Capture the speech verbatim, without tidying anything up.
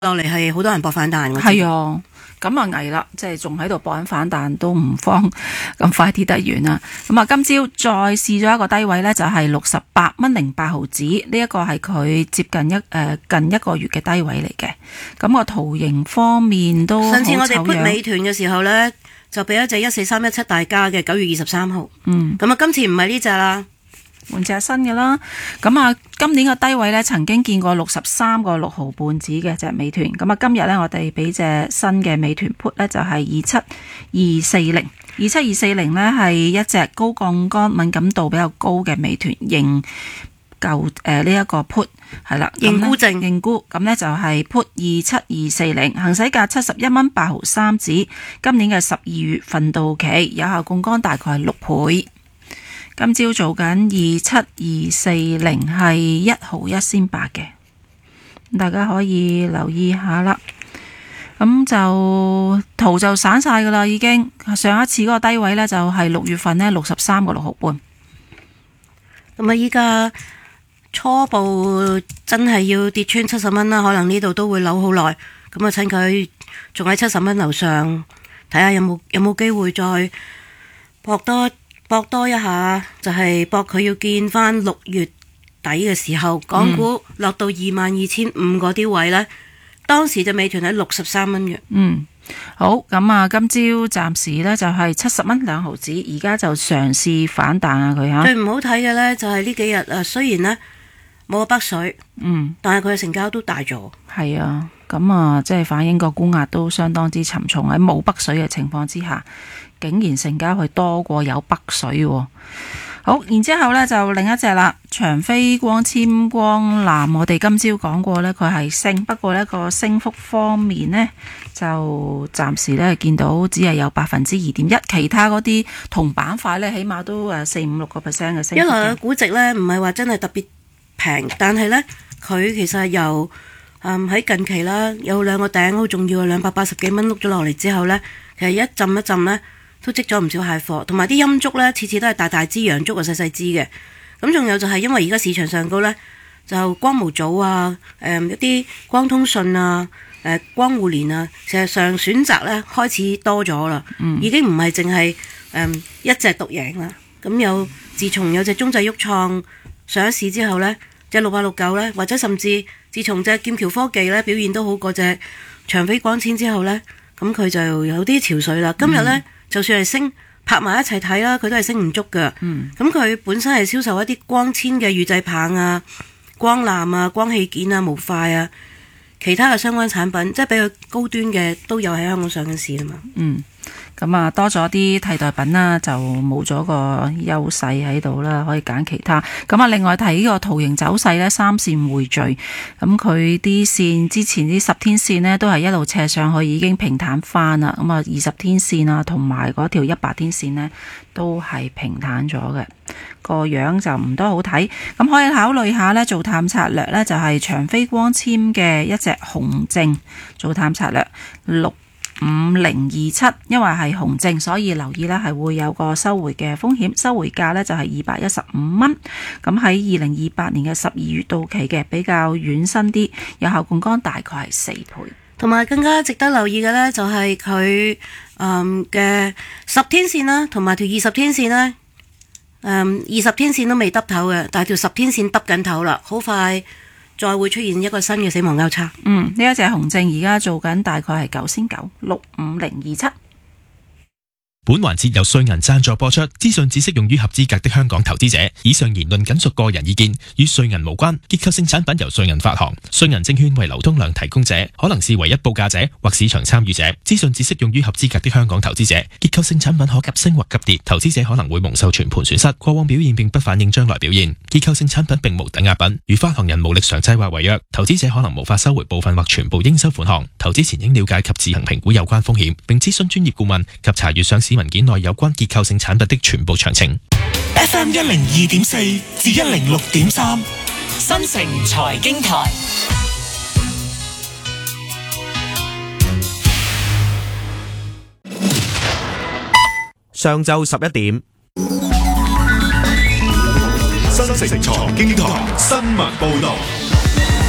落嚟係好多人搏反彈。 係啊，咁啊危啦，即係仲喺度搏緊反彈，都唔慌咁快跌得完啦。咁啊，今朝再試咗一個低位呢，就係六十八蚊零八毫子，呢、這、一個係佢接近一誒、呃、近一個月嘅低位嚟嘅。咁、個圖形方面都好醜樣。 上次我哋 put 美團嘅時候呢，就俾一隻一四三一七大家嘅九月二十三號。嗯，咁啊，今次唔係呢隻啦。 換隻新嘅啦，咁啊，今年嘅低位呢，曾經見過六十三個六毫半紙嘅隻美團，咁啊，今日呢，我哋俾隻新嘅美團 put 呢，就係二七二四零，二七二四零呢係一隻高槓桿敏感度比較高嘅美團認舊誒呢一個 put 係啦， 認沽證認沽，咁呢就係 put 二七二四零，行使價七十一蚊八毫三紙，今年嘅十二月份到期，有效槓桿大概係六倍。今朝做緊二七二四零係一毫一仙八嘅，大家可以留意下啦。咁就圖就散晒噶啦，已經上一次嗰個低位呢，就係六月份呢六十三個六毫半。 咁啊，依家初步真係要跌穿七十蚊啦，可能呢度都會扭好耐。咁啊，趁佢仲喺七十蚊樓上，睇下有冇有冇機會再搏多。搏多一下，就係搏佢要見翻六月底嘅時候，港股落到二萬二千五嗰啲位呢、嗯、當時就美團喺六十三蚊嘅。 嗯，好，咁啊，今朝暫時呢就係七十蚊兩毫子，而家就嘗試反彈啊佢吓。 最唔好睇嘅呢，就係呢幾日啊，雖然呢冇個北水，嗯，但係佢嘅成交都大咗。係啊，咁啊，即係反映個沽壓都相當之沉重，喺冇北水嘅情況之下。竟然成交佢多過有北水喎。好，然之後呢就另一隻啦，長飛光纖光纜，我哋今朝講過呢，佢係升，不過呢個升幅方面呢，就暫時呢見到只係有百分之二點一，其他嗰啲同板塊呢，起碼都誒四五六個 percent 嘅升幅。 一來嘅估值呢，唔係話真係特別平，但係呢，佢其實由嗯喺近期啦，有兩個頂好重要嘅兩百八十幾蚊碌咗落嚟之後呢，其實一浸一浸呢。都積咗唔少蟹貨，同埋啲陰燭呢，次次都係大大支，陽燭啊細細支嘅。咁仲有就係因為而家市場上高呢，就光模組啊，誒、呃、一啲光通訊啊，誒、呃、光互聯啊，事實上選擇呢開始多咗啦，嗯、已經唔係淨係誒一隻獨贏啦。咁有自從有隻中製旭創上市之後呢，隻六八六九呢，或者甚至自從隻劍橋科技呢表現都好過隻長飛光纖之後呢，咁佢就有啲潮水啦。今日呢。嗯就算係升拍埋一齊睇啦，佢都係升唔足㗎。咁佢、嗯、本身係銷售一啲光纖嘅預製棒啊、光纜啊、光器件啊、模塊啊，其他嘅相關產品，即係比較高端嘅都有喺香港上緊市啦嘛。嗯。 咁啊，多咗啲替代品啦，就冇咗個優勢喺度啦，可以揀其他。咁啊，另外睇呢個圖形走勢呢，三線匯聚，咁佢啲線之前啲十天線呢都係一路斜上去，已經平坦翻啦。咁啊，二十天線啊，同埋嗰條一百天線呢，都係平坦咗嘅，個樣就唔多好睇。咁可以考慮下呢，做探策略呢，就係長飛光纖嘅一隻紅證做探策略六五零二七，因為係紅證，所以留意呢係會有個收回嘅風險，收回價呢就係二百一十五蚊。咁喺二零二八年嘅十二月到期嘅，比較遠身啲，有效槓桿大概係四倍。 同埋更加值得留意嘅呢，就係佢誒嘅十天線啦，同埋條二十天線呢。誒二十天線都未耷頭嘅，但係條十天線耷緊頭啦，好快再會出現一個新嘅死亡交叉。 嗯，呢一隻紅證而家做緊大概係九仙九，六五零二七。 本環節由瑞銀贊助播出，資訊只適用於合資格的香港投資者。以上言論僅屬個人意見，與瑞銀無關。結構性產品由瑞銀發行，瑞銀證券為流通量提供者，可能是唯一報價者或市場參與者。資訊只適用於合資格的香港投資者。結構性產品可急升或急跌，投資者可能會蒙受全盤損失。過往表現並不反映將來表現。結構性產品並無抵押品，如發行人無力償債或違約，投資者可能無法收回部分或全部應收款項。投資前應了解及自行評估有關風險，並諮詢專業顧問及查閱上市文件內有關結構性產品的全部詳情。 F M 一零二點四至一零六點三，新城財經台。 上晝十一點， 新城財經台新聞報道。